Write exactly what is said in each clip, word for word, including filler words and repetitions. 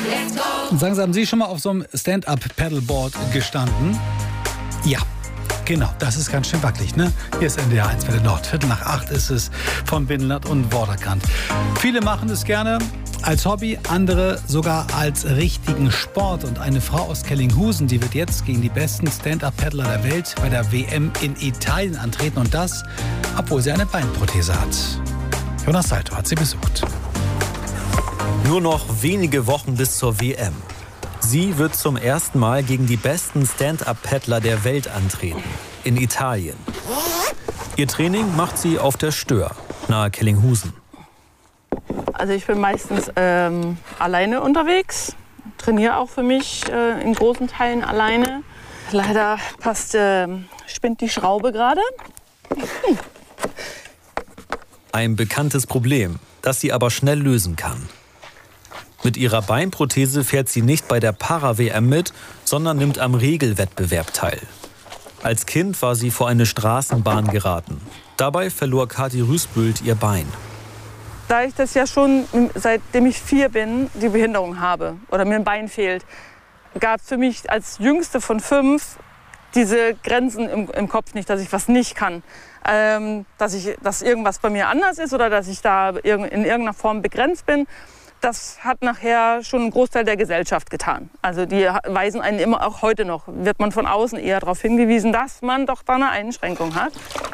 Sagen Sie, haben Sie schon mal auf so einem Stand-Up-Paddleboard gestanden? Ja. Genau, das ist ganz schön wackelig, ne? Hier ist N D R eins Welle Nord. Viertel nach acht ist es von Binnenland und Vorderkant. Viele machen es gerne als Hobby, andere sogar als richtigen Sport. Und eine Frau aus Kellinghusen, die wird jetzt gegen die besten Stand-Up-Paddler der Welt bei der W M in Italien antreten. Und das, obwohl sie eine Beinprothese hat. Jonas Salto hat sie besucht. Nur noch wenige Wochen bis zur W M. Sie wird zum ersten Mal gegen die besten Stand-Up-Paddler der Welt antreten. In Italien. Ihr Training macht sie auf der Stör, nahe Kellinghusen. Also ich bin meistens ähm, alleine unterwegs. Trainiere auch für mich äh, in großen Teilen alleine. Leider passt, äh, spinnt die Schraube gerade. Hm. Ein bekanntes Problem, das sie aber schnell lösen kann. Mit ihrer Beinprothese fährt sie nicht bei der Para-W M mit, sondern nimmt am Regelwettbewerb teil. Als Kind war sie vor eine Straßenbahn geraten. Dabei verlor Kathi Rüßbüld ihr Bein. Da ich das ja schon, seitdem ich vier bin, die Behinderung habe oder mir ein Bein fehlt, gab es für mich als Jüngste von fünf diese Grenzen im, im Kopf nicht, dass ich was nicht kann. Ähm, dass, ich, dass irgendwas bei mir anders ist oder dass ich da in irgendeiner Form begrenzt bin. Das hat nachher schon einen Großteil der Gesellschaft getan. Also die weisen einen immer, auch heute noch, wird man von außen eher darauf hingewiesen, dass man doch da eine Einschränkung hat.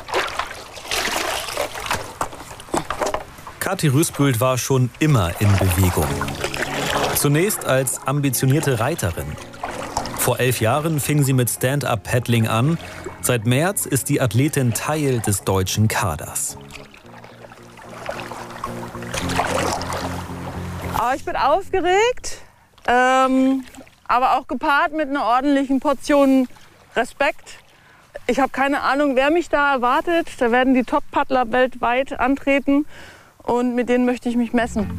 Kathi Rüßbüld war schon immer in Bewegung. Zunächst als ambitionierte Reiterin. Vor elf Jahren fing sie mit Stand-Up-Paddling an. Seit März ist die Athletin Teil des deutschen Kaders. Aber ich bin aufgeregt, ähm, aber auch gepaart mit einer ordentlichen Portion Respekt. Ich habe keine Ahnung, wer mich da erwartet. Da werden die Top-Paddler weltweit antreten und mit denen möchte ich mich messen.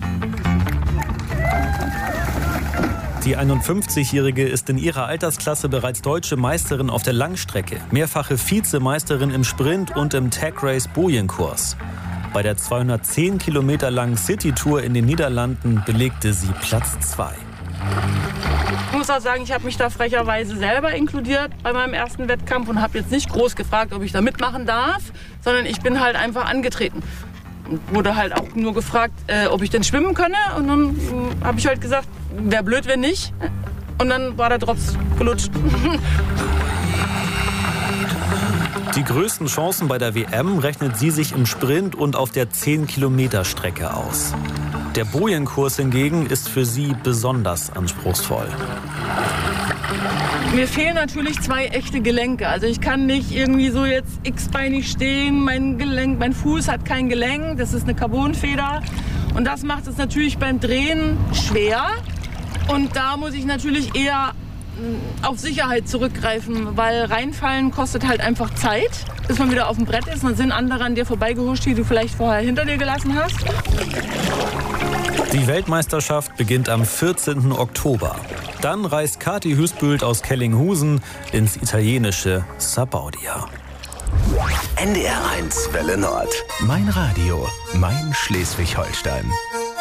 Die einundfünfzigjährige ist in ihrer Altersklasse bereits deutsche Meisterin auf der Langstrecke, mehrfache Vizemeisterin im Sprint und im Tag Race Bojenkurs. Bei der zweihundertzehn Kilometer langen City-Tour in den Niederlanden belegte sie Platz zwei. Ich muss auch sagen, ich habe mich da frecherweise selber inkludiert bei meinem ersten Wettkampf und habe jetzt nicht groß gefragt, ob ich da mitmachen darf, sondern ich bin halt einfach angetreten. Und wurde halt auch nur gefragt, äh, ob ich denn schwimmen könne. Und dann äh, habe ich halt gesagt, wäre blöd, wenn nicht. Und dann war der Drops gelutscht. Die größten Chancen bei der W M rechnet sie sich im Sprint und auf der zehn Kilometer Strecke aus. Der Bojenkurs hingegen ist für sie besonders anspruchsvoll. Mir fehlen natürlich zwei echte Gelenke. Also ich kann nicht irgendwie so jetzt x-beinig stehen. Mein Gelenk, mein Fuß hat kein Gelenk. Das ist eine Carbonfeder. Und das macht es natürlich beim Drehen schwer. Und da muss ich natürlich eher auf Sicherheit zurückgreifen, weil reinfallen kostet halt einfach Zeit, bis man wieder auf dem Brett ist. Dann sind andere an dir vorbeigehuscht, die du vielleicht vorher hinter dir gelassen hast. Die Weltmeisterschaft beginnt am vierzehnten Oktober. Dann reist Kathi Rüßbüld aus Kellinghusen ins italienische Sabaudia. N D R eins Welle Nord. Mein Radio, mein Schleswig-Holstein.